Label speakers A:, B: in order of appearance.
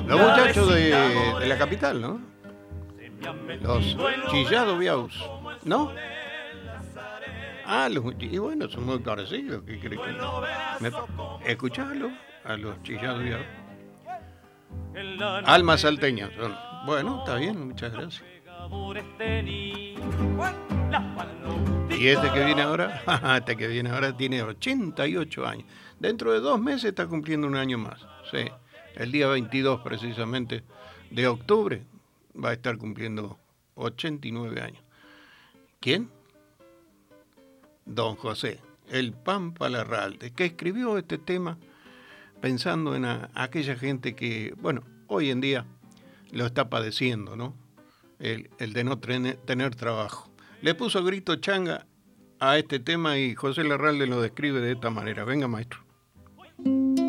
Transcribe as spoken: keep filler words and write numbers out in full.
A: Los muchachos de, de la capital, ¿no? Los Chillados Viaus, ¿no? Ah, los, y bueno, son muy parecidos. ¿Qué crees que no? Me, escuchalo a los Chillados Viaus. Almas salteñas son. Bueno, está bien, muchas gracias. Y este que viene ahora, este que viene ahora tiene ochenta y ocho años. Dentro de dos meses está cumpliendo un año más. Sí, el día veintidós precisamente de octubre va a estar cumpliendo ochenta y nueve años. ¿Quién? Don José, el Pampa Larralde, que escribió este tema pensando en a, a aquella gente que, bueno, hoy en día lo está padeciendo, ¿no? El, el de no tener, tener trabajo. Le puso grito changa a este tema y José Larralde lo describe de esta manera. Venga, maestro.